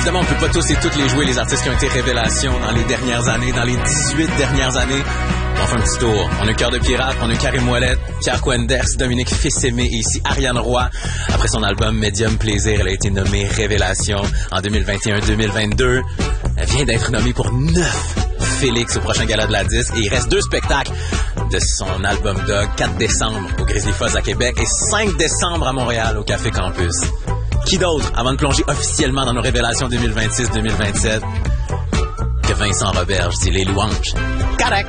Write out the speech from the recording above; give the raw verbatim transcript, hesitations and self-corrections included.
Évidemment, on peut pas tous et toutes les jouer, les artistes qui ont été révélations dans les dernières années, dans les dix-huit dernières années. On fait un petit tour. On a Cœur de pirate, on a Karim Ouellet, Pierre Quenders, Dominique Fils-Aimé et ici Ariane Roy. Après son album Medium Plaisir, elle a été nommée Révélation en deux mille vingt et un deux mille vingt-deux. Elle vient d'être nommée pour neuf Félix au prochain gala de la disque et il reste deux spectacles de son album Dog, quatre décembre au Grizzly Fuzz à Québec et cinq décembre à Montréal au Café Campus. Qui d'autre, avant de plonger officiellement dans nos révélations deux mille vingt-six deux mille vingt-sept, que Vincent Roberge, c'est les louanges. Correct!